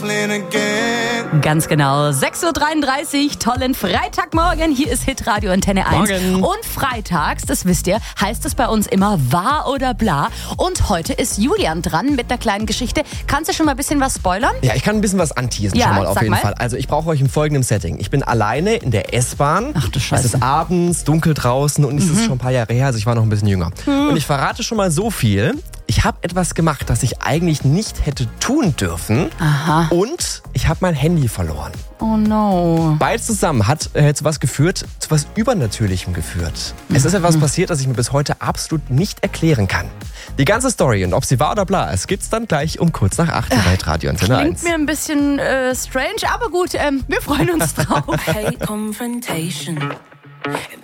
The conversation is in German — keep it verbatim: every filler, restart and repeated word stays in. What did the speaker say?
trifling again. Ganz genau, sechs Uhr dreiunddreißig, tollen Freitagmorgen. Hier ist Hitradio Antenne eins. Morgen. Und freitags, das wisst ihr, heißt es bei uns immer wahr oder bla. Und heute ist Julian dran mit der kleinen Geschichte. Kannst du schon mal ein bisschen was spoilern? Ja, ich kann ein bisschen was anteasen Ja, schon mal auf sag jeden mal. Fall. Also ich brauche euch im folgenden Setting. Ich bin alleine in der S-Bahn. Ach du Scheiße. Es ist abends, dunkel draußen und es ist schon ein paar Jahre her, also ich war noch ein bisschen jünger. Und ich verrate schon mal so viel. Ich habe etwas gemacht, das ich eigentlich nicht hätte tun dürfen. Aha. Und ich habe mein Handy verloren. Oh no. Beides zusammen hat äh, zu was geführt, zu was Übernatürlichem geführt. Es ist etwas passiert, das ich mir bis heute absolut nicht erklären kann. Die ganze Story und ob sie wahr oder bla, es gibt's dann gleich um kurz nach acht bei Radio Antenne Klingt eins. mir ein bisschen äh, strange, aber gut, ähm, wir freuen uns drauf. Hate confrontation. It